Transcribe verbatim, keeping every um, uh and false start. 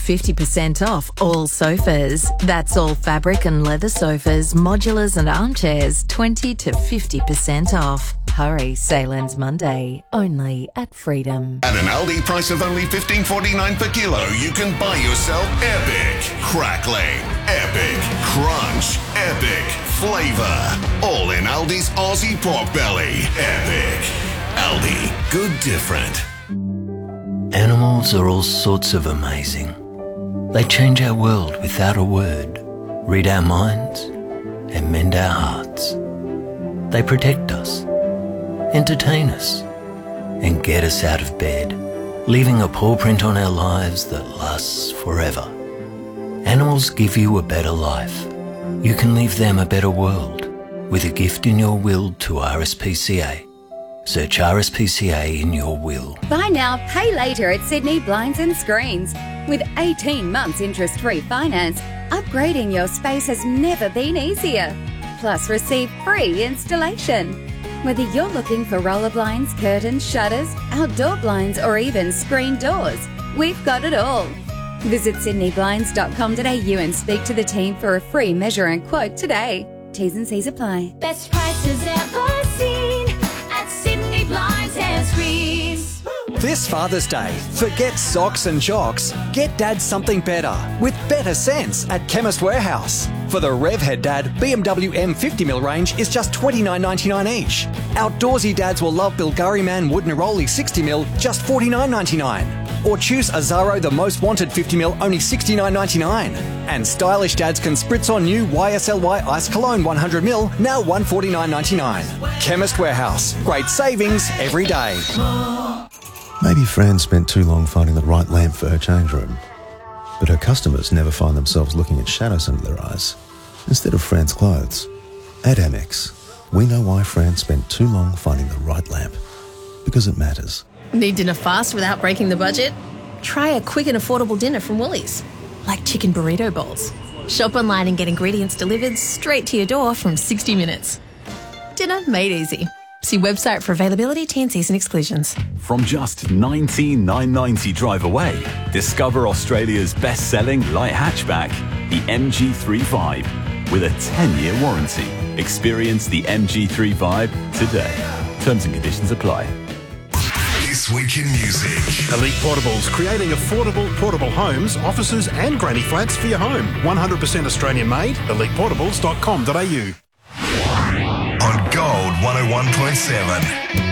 fifty percent off all sofas. That's all fabric and leather sofas, modulars and armchairs, twenty to fifty percent off. Hurry, sale ends Monday, only at Freedom. At an Aldi price of only fifteen forty-nine per kilo, you can buy yourself epic crackling, epic crunch, epic flavour. All in Aldi's Aussie pork belly. Epic. Aldi. Good different. Animals are all sorts of amazing. They change our world without a word, read our minds, and mend our hearts. They protect us, entertain us, and get us out of bed, leaving a paw print on our lives that lasts forever. Animals give you a better life. You can leave them a better world with a gift in your will to R S P C A. Search R S P C A in your will. Buy now, pay later at Sydney Blinds and Screens. With eighteen months interest-free finance, upgrading your space has never been easier. Plus, receive free installation. Whether you're looking for roller blinds, curtains, shutters, outdoor blinds, or even screen doors, we've got it all. Visit sydney blinds dot com dot a u and speak to the team for a free measure and quote today. T's and C's apply. Best prices ever seen at Sydney Blinds and Screens. This Father's Day, forget socks and jocks. Get Dad something better with better sense at Chemist Warehouse. For the Revhead Dad, B M W M fifty mil range is just twenty-nine ninety-nine each. Outdoorsy dads will love Bilgari Man Wood Neroli sixty mil, just forty-nine ninety-nine. Or choose Azaro The Most Wanted fifty mil, only sixty-nine ninety-nine. And stylish dads can spritz on new Y S L Y Ice Cologne one hundred mil, now one forty-nine ninety-nine. Chemist Warehouse, great savings every day. Maybe Fran spent too long finding the right lamp for her change room, but her customers never find themselves looking at shadows under their eyes instead of Fran's clothes. At Amex, we know why Fran spent too long finding the right lamp, because it matters. Need dinner fast without breaking the budget? Try a quick and affordable dinner from Woolies, like chicken burrito bowls. Shop online and get ingredients delivered straight to your door from sixty minutes. Dinner made easy. See website for availability, T and Cs and exclusions. From just nineteen thousand nine hundred ninety drive away, discover Australia's best-selling light hatchback, the M G three Vibe, with a ten-year warranty. Experience the M G three Vibe today. Terms and conditions apply. This Week in Music. Elite Portables, creating affordable portable homes, offices and granny flats for your home. one hundred percent Australian made, elite portables dot com dot a u. On Gold one oh one point seven.